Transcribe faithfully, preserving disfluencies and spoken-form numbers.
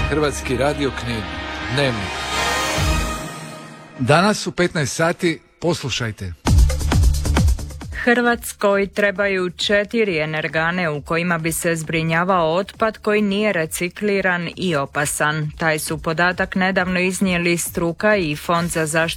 Hrvatski radio Knin. Dnevnik. Danas u petnaest sati poslušajte. Hrvatskoj trebaju četiri energane u kojima bi se zbrinjavao otpad koji nije recikliran i opasan. Taj su podatak nedavno iznijeli struka i Fond za zaštitu